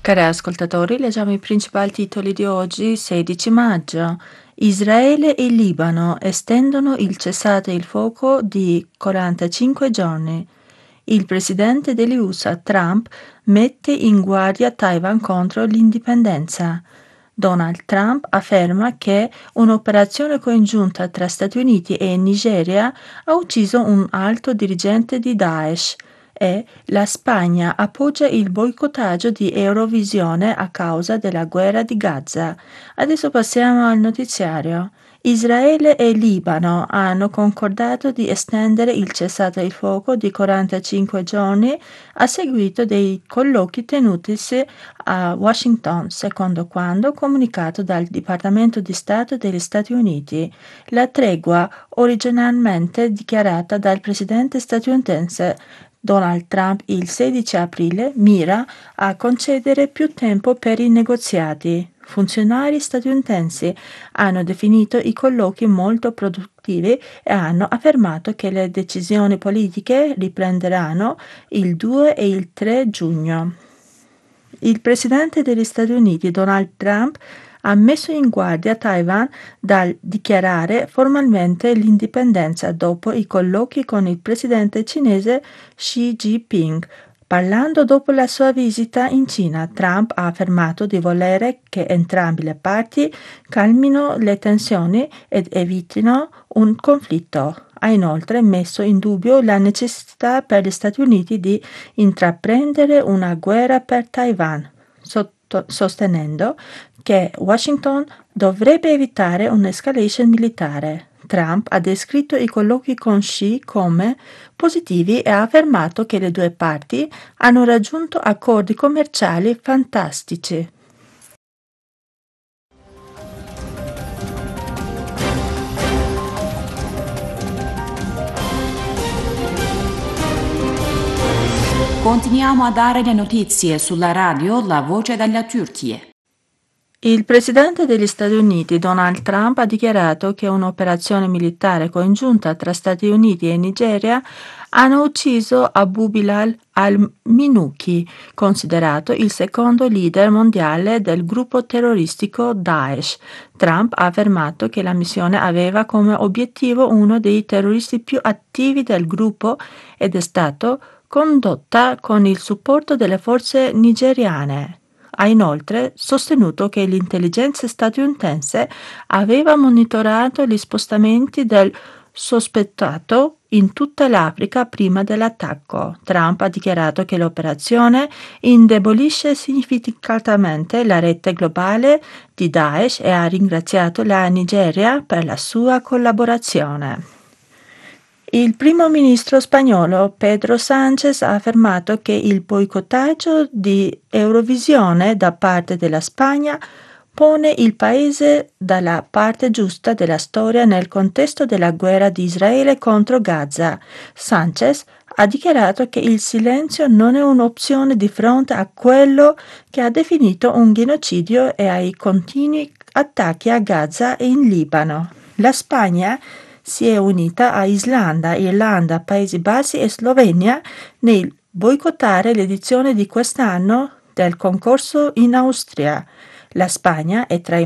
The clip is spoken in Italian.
Cari ascoltatori, leggiamo i principali titoli di oggi, 16 maggio. Israele e Libano estendono il cessate il fuoco di 45 giorni. Il presidente degli USA, Trump, mette in guardia Taiwan contro l'indipendenza. Donald Trump afferma che un'operazione congiunta tra Stati Uniti e Nigeria ha ucciso un alto dirigente di Daesh e la Spagna appoggia il boicottaggio di Eurovisione a causa della guerra di Gaza. Adesso passiamo al notiziario. Israele e Libano hanno concordato di estendere il cessate il fuoco di 45 giorni a seguito dei colloqui tenutisi a Washington, secondo quanto comunicato dal Dipartimento di Stato degli Stati Uniti. La tregua, originalmente dichiarata dal presidente statunitense Donald Trump il 16 aprile, mira a concedere più tempo per i negoziati. Funzionari statunitensi hanno definito i colloqui molto produttivi e hanno affermato che le decisioni politiche riprenderanno il 2 e il 3 giugno. Il presidente degli Stati Uniti, Donald Trump, ha messo in guardia Taiwan dal dichiarare formalmente l'indipendenza dopo i colloqui con il presidente cinese Xi Jinping. Parlando dopo la sua visita in Cina, Trump ha affermato di volere che entrambe le parti calmino le tensioni ed evitino un conflitto. Ha inoltre messo in dubbio la necessità per gli Stati Uniti di intraprendere una guerra per Taiwan, sostenendo che Washington dovrebbe evitare un'escalation militare. Trump ha descritto i colloqui con Xi come positivi e ha affermato che le due parti hanno raggiunto accordi commerciali fantastici. Continuiamo a dare le notizie sulla radio La Voce della Turchia. Il presidente degli Stati Uniti, Donald Trump, ha dichiarato che un'operazione militare congiunta tra Stati Uniti e Nigeria hanno ucciso Abu Bilal al-Minuki, considerato il secondo leader mondiale del gruppo terroristico Daesh. Trump ha affermato che la missione aveva come obiettivo uno dei terroristi più attivi del gruppo ed è stata condotta con il supporto delle forze nigeriane. Ha inoltre sostenuto che l'intelligenza statunitense aveva monitorato gli spostamenti del sospettato in tutta l'Africa prima dell'attacco. Trump ha dichiarato che l'operazione indebolisce significativamente la rete globale di Daesh e ha ringraziato la Nigeria per la sua collaborazione. Il primo ministro spagnolo Pedro Sánchez ha affermato che il boicottaggio di Eurovisione da parte della Spagna pone il paese dalla parte giusta della storia nel contesto della guerra di Israele contro Gaza. Sánchez ha dichiarato che il silenzio non è un'opzione di fronte a quello che ha definito un genocidio e ai continui attacchi a Gaza e in Libano. La Spagna si è unita a Islanda, Irlanda, Paesi Bassi e Slovenia nel boicottare l'edizione di quest'anno del concorso in Austria. La Spagna è tra i